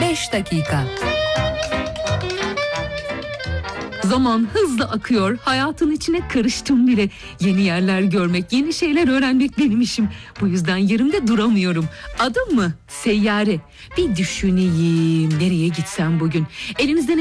5 dakika. Zaman hızla akıyor. Hayatın içine karıştım bile. Yeni yerler görmek, yeni şeyler öğrenmek benim işim. Bu yüzden yerimde duramıyorum. Adım mı? Seyyare. Bir düşüneyim. Nereye gitsem bugün? Elinizde